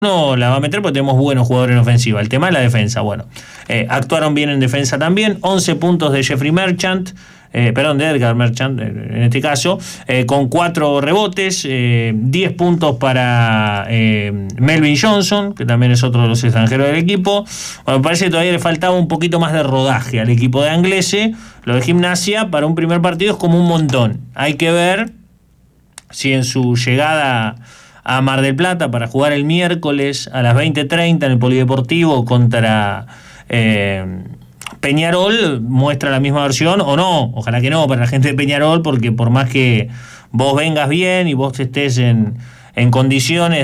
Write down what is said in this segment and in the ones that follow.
no la va a meter porque tenemos buenos jugadores en ofensiva. El tema es la defensa. Bueno, actuaron bien en defensa también. 11 puntos de Jeffrey Merchant. De Edgar Merchant en este caso, con 4 rebotes, 10 puntos para Melvin Johnson, que también es otro de los extranjeros del equipo. Bueno, me parece que todavía le faltaba un poquito más de rodaje al equipo de Anglese. Lo de Gimnasia para un primer partido es como un montón. Hay que ver si en su llegada a Mar del Plata para jugar el miércoles a las 20:30 en el Polideportivo contra Peñarol muestra la misma versión o no. Ojalá que no para la gente de Peñarol, porque por más que vos vengas bien y vos estés en condiciones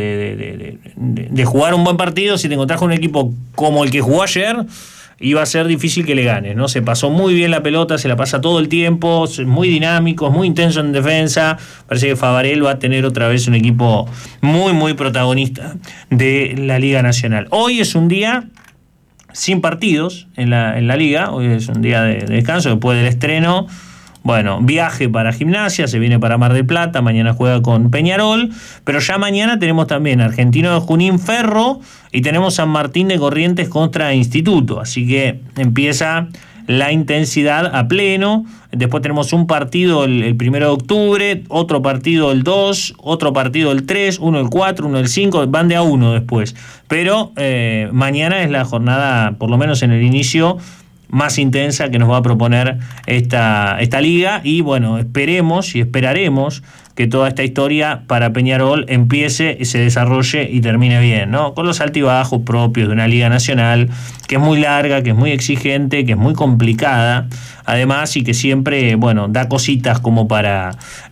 de jugar un buen partido, si te encontrás con un equipo como el que jugó ayer, iba a ser difícil que le ganes, ¿no? Se pasó muy bien la pelota, se la pasa todo el tiempo, es muy dinámico, es muy intenso en defensa. Parece que Favarel va a tener otra vez un equipo muy, muy protagonista de la Liga Nacional. Hoy es un día sin partidos en la Liga, hoy es un día de descanso después del estreno. Bueno, viaje para Gimnasia, se viene para Mar del Plata, mañana juega con Peñarol, pero ya mañana tenemos también Argentino de Junín Ferro y tenemos San Martín de Corrientes contra Instituto, así que empieza la intensidad a pleno. Después tenemos un partido el 1 de octubre, otro partido el 2, otro partido el 3, uno el 4, uno el 5, van de a uno después, pero mañana es la jornada, por lo menos en el inicio, más intensa que nos va a proponer esta liga. Y bueno, esperemos y esperaremos que toda esta historia para Peñarol empiece y se desarrolle y termine bien, ¿no? Con los altibajos propios de una liga nacional que es muy larga, que es muy exigente, que es muy complicada, además, y que siempre, bueno, da cositas como para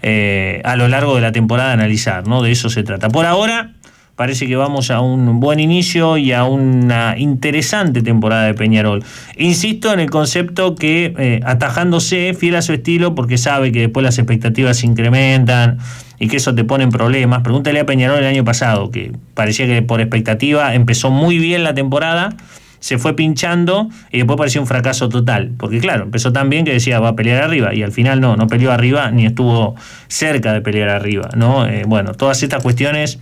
a lo largo de la temporada analizar, ¿no? De eso se trata. Por ahora parece que vamos a un buen inicio y a una interesante temporada de Peñarol. Insisto en el concepto que atajándose, fiel a su estilo, porque sabe que después las expectativas se incrementan y que eso te pone en problemas. Pregúntale a Peñarol el año pasado, que parecía que por expectativa empezó muy bien la temporada, se fue pinchando y después pareció un fracaso total, porque claro, empezó tan bien que decía va a pelear arriba y al final no peleó arriba ni estuvo cerca de pelear arriba, ¿no? Bueno, todas estas cuestiones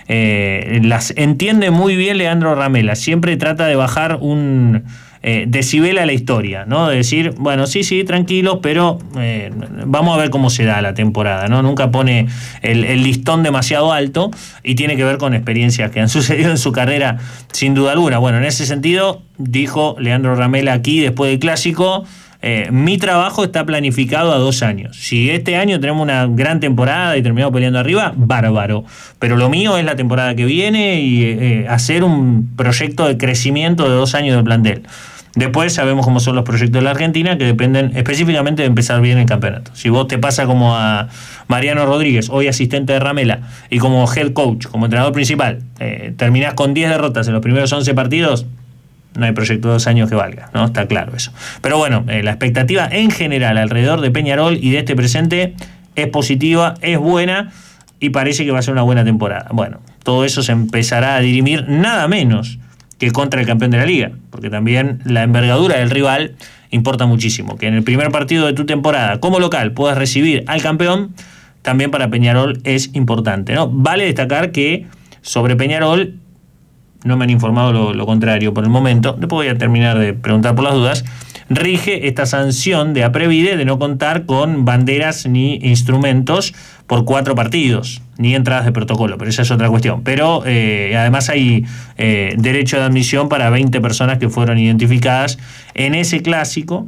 las entiende muy bien Leandro Ramela, siempre trata de bajar un decibel a la historia, ¿no? De decir, bueno, sí, tranquilos, pero vamos a ver cómo se da la temporada, ¿no? Nunca pone el listón demasiado alto y tiene que ver con experiencias que han sucedido en su carrera, sin duda alguna. Bueno, en ese sentido, dijo Leandro Ramela aquí después del Clásico, mi trabajo está planificado a 2 años. Si este año tenemos una gran temporada y terminamos peleando arriba, bárbaro. Pero lo mío es la temporada que viene y hacer un proyecto de crecimiento de 2 años del plantel. Después sabemos cómo son los proyectos de la Argentina, que dependen específicamente de empezar bien el campeonato. Si vos te pasa como a Mariano Rodríguez, hoy asistente de Ramela, y como head coach, como entrenador principal, terminás con 10 derrotas en los primeros 11 partidos, no hay proyecto de 2 años que valga, ¿no? Está claro eso. Pero bueno, la expectativa en general alrededor de Peñarol y de este presente es positiva, es buena y parece que va a ser una buena temporada. Bueno, todo eso se empezará a dirimir nada menos que contra el campeón de la liga, porque también la envergadura del rival importa muchísimo. Que en el primer partido de tu temporada como local puedas recibir al campeón, también para Peñarol es importante, ¿no? Vale destacar que sobre Peñarol no me han informado lo contrario por el momento, después voy a terminar de preguntar por las dudas, rige esta sanción de APREVIDE de no contar con banderas ni instrumentos por 4 partidos, ni entradas de protocolo, pero esa es otra cuestión. Pero además hay derecho de admisión para 20 personas que fueron identificadas en ese clásico,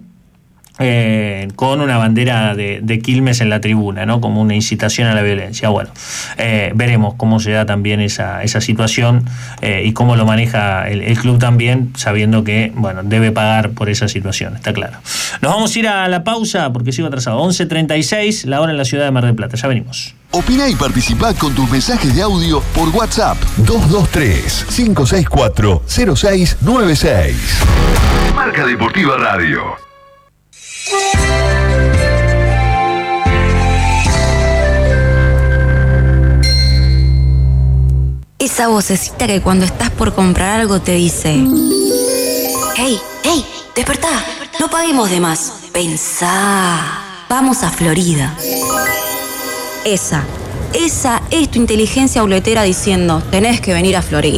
con una bandera de Quilmes en la tribuna, ¿no? Como una incitación a la violencia. Bueno, veremos cómo se da también esa situación y cómo lo maneja el club también, sabiendo que, bueno, debe pagar por esa situación, está claro. Nos vamos a ir a la pausa porque sigo atrasado. 11:36, la hora en la ciudad de Mar del Plata. Ya venimos. Opina y participa con tus mensajes de audio por WhatsApp 223-564-0696. Marca Deportiva Radio. Esa vocecita que cuando estás por comprar algo te dice: ¡Hey, despertá! No paguemos de más. Pensá. Vamos a Florida. Esa. Esa es tu inteligencia boletera diciendo, tenés que venir a Florida.